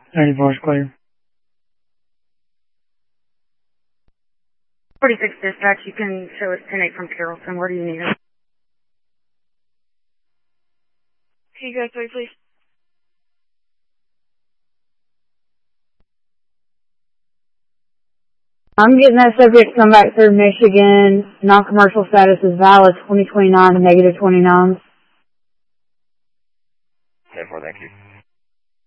94 is clear. 46 dispatch, you can show us 10-8 from Carrollton. Where do you need us? Can you go 3, please? I'm getting that subject to come back through Michigan. Non-commercial status is valid 2029 to -29. 10-4, thank you.